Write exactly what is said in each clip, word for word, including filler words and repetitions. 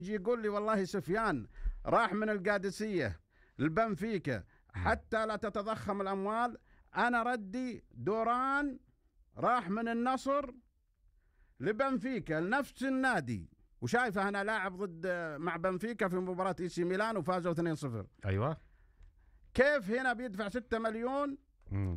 يجي يقول لي والله سفيان راح من القادسية لبنفيكا حتى لا تتضخم الأموال، أنا ردي دوران راح من النصر لبنفيكا لنفس النادي، وشايفه أنا لاعب ضد مع بنفيكا في مباراة إي سي ميلان وفازوا اثنين صفر. أيوة. كيف هنا بيدفع ستة مليون مم.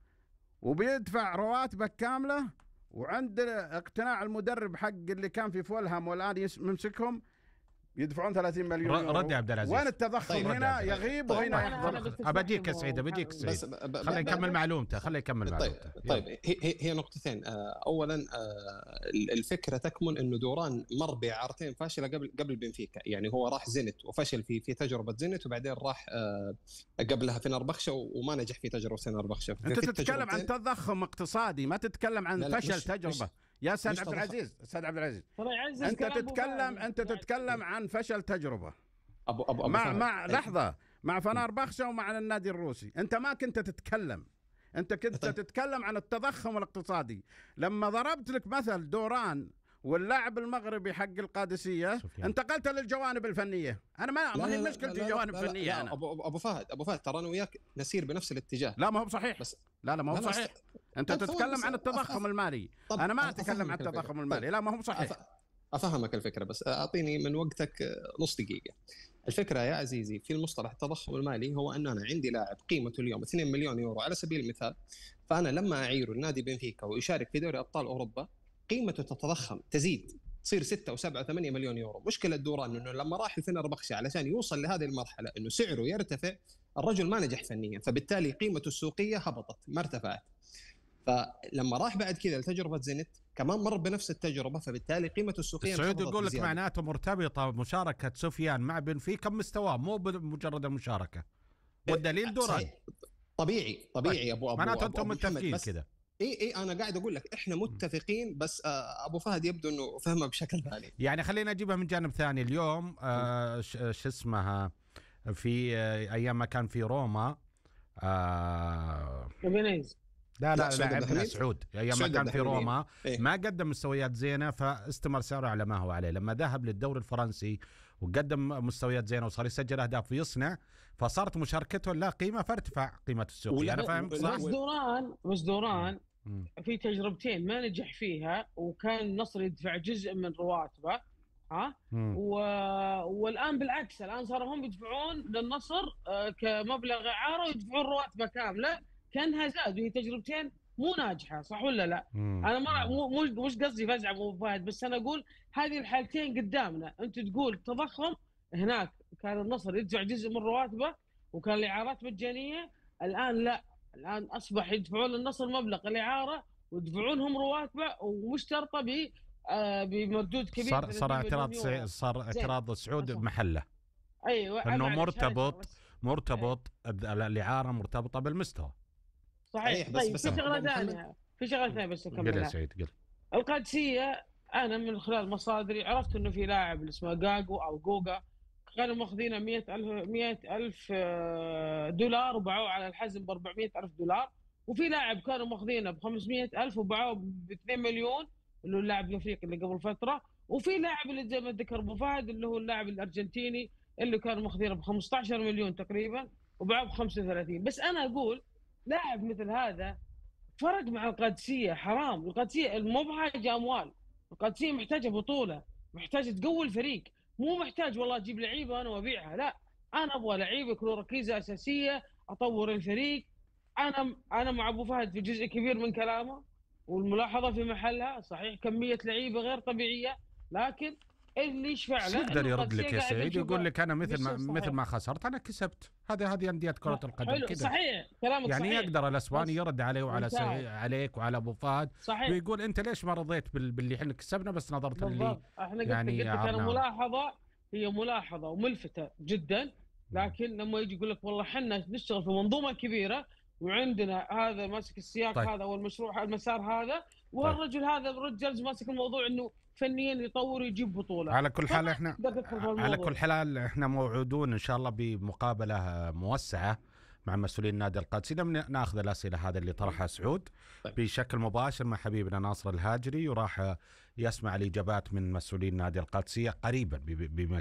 وبيدفع رواتبك كاملة، وعند اقتناع المدرب حق اللي كان في فولهام والآن يمسكهم يدفعون ثلاثين مليون يورو. رد يا عبد العزيز. وين التضخم؟ طيب هنا يغيب طيب وهنا يحضر. أبديك يا سعيد أبديك سعيد خليه يكمل معلومته خليه يكمل معلومته. طيب, طيب هي هي نقطتين. أولا الفكرة تكمن إنه دوران مر بعارتين فاشلة قبل قبل بنفيكا، يعني هو راح زينت وفشل في في تجربة زينت، وبعدين راح قبلها فنربخشة وما نجح في تجربة فنربخشة. أنت تتكلم عن تضخم اقتصادي ما تتكلم عن لا فشل مش تجربة. مش يا استاذ عبد العزيز، استاذ عبد العزيز انت تتكلم انت تتكلم عن فشل تجربه أبو أبو مع أبو مع لحظه مع فنربخشة ومع النادي الروسي. انت ما كنت تتكلم، انت كنت تتكلم عن التضخم الاقتصادي. لما ضربت لك مثل دوران واللاعب المغربي حق القادسية سفيان. انتقلت للجوانب الفنية. أنا ما ما هي مشكلتي جوانب فنية. لا لا أنا أبو أبو فهد أبو فهد ترى أنا وياك نسير بنفس الاتجاه. لا ما هو صحيح بس لا لا ما هو لا صحيح. أنت تتكلم عن التضخم المالي، أنا ما أتكلم عن التضخم المالي. لا ما هو صحيح. أفهمك الفكرة بس أعطيني من وقتك نص دقيقة. الفكرة يا عزيزي في المصطلح التضخم المالي هو أن أنا عندي لاعب قيمته اليوم اثنين مليون يورو على سبيل المثال، فأنا لما أعيره النادي بنفيكا ويشارك في دوري أبطال أوروبا قيمته تتضخم تزيد تصير ستة وسبعة وثمانية مليون يورو. مشكلة دوران إنه لما راح الفنربخشة علشان يوصل لهذه المرحلة إنه سعره يرتفع، الرجل ما نجح فنيا، فبالتالي قيمته السوقية هبطت ما ارتفعت. فلما راح بعد كذا لتجربة زينت كمان مر بنفس التجربة، فبالتالي قيمته السوقية السعود يقول لك معناته مرتبطة مشاركة سفيان مع بنفيكا مستواه مو بمجرد المشاركة، والدليل دوران. طبيعي طبيعي يا ابو ابو معناته انتم متفقين كذا. اي اي انا قاعد اقول لك احنا متفقين، بس ابو فهد يبدو انه فهمها بشكل ثاني. يعني خلينا نجيبها من جانب ثاني. اليوم آه شو اسمها في آه ايام ما كان في روما آه لا لا لاعبنا سعود ايام ما كان في روما إيه؟ ما قدم مستويات زينه فاستمر سعره على ما هو عليه. لما ذهب للدوري الفرنسي وقدم مستويات زينه وصار يسجل اهداف ويصنع، فصارت مشاركته لا قيمه فارتفع قيمه السوقيه. انا فاهم صح. بس دوران بس دوران في تجربتين ما نجح فيها، وكان النصر يدفع جزء من رواتبه ها و... والان بالعكس الان صاروا هم يدفعون للنصر كمبلغ اعاره ويدفعون رواتبه كامله كانها زاد، وهي تجربتين مو ناجحه صح ولا لا؟ مم. انا ما مو مش قصدي فزع ابو فهد، بس انا اقول هذه الحالتين قدامنا. انت تقول تضخم، هناك كان النصر يدفع جزء من رواتبه وكان الاعارات مجانيه، الان لا، الان اصبح يدفعون للنصر مبلغ الاعاره ويدفعونهم رواتبه ومشترطه ب بمردود كبير. صار صار اعتراض صار اعتراض سعود بمحله. ايوه انه مرتبط مرتبط الاعاره مرتبطه بالمستوى. صحيح. بس طيب بس في شغله ثانيه في شغله ثانيه بس اكملها. قل يا سعيد قل. القادسيه انا من خلال مصادري عرفت انه في لاعب اسمه جاجو او جوجا كانوا ماخذينه مئة ألف مئة ألف دولار وباعوه على الحزم ب أربعمئة ألف دولار، وفي لاعب كانوا ماخذينه ب خمسمئة ألف وباعوه ب اثنين مليون اللي هو اللاعب الافريقي اللي قبل فتره، وفي لاعب اللي زي ما ذكر ابو فهد اللي هو اللاعب الارجنتيني اللي كانوا ماخذينه ب خمسة عشر مليون تقريبا وباعوه ب خمسة وثلاثين. بس انا اقول لاعب مثل هذا فرق مع القادسيه حرام. القادسيه مو بحاجه اموال، القادسيه محتاجه بطوله، محتاجه تقوي الفريق، مو محتاج والله اجيب لعيبه انا وابيعها. لا، انا ابغى لعيبه يكونوا ركيزه اساسيه، اطور الفريق. انا انا مع ابو فهد في جزء كبير من كلامه والملاحظه في محلها. صحيح كميه لعيبه غير طبيعيه، لكن اللي يشفع له يقدر يرد لك يا سعيد يقول لك انا مثل ما مثل ما خسرت انا كسبت. هذه هذه انديه كره القدم كذا. صحيح كلامك يعني صحيح. يقدر الاسباني يرد عليه وعلى عليك وعلى ابو فهد ويقول انت ليش ما رضيت باللي احنا كسبنا بس نظرت اللي احنا يعني قلت لك ملاحظه هي ملاحظه وملفته جدا، لكن لما يجي يقول لك والله احنا نشتغل في منظومه كبيره وعندنا هذا ماسك السياق طيب. هذا والمشروع المسار هذا وهالرجل طيب. هذا الرجل ماسك الموضوع انه فنيا يطور ويجيب بطوله. على كل حال احنا على كل حال احنا موعودون ان شاء الله بمقابله موسعه مع مسؤولين النادي القادسي. لم ناخذ الأسئلة هذه اللي طرحها سعود طيب. بشكل مباشر مع حبيبنا ناصر الهاجري، وراح يسمع الإجابات من مسؤولين النادي القادسية قريبا بما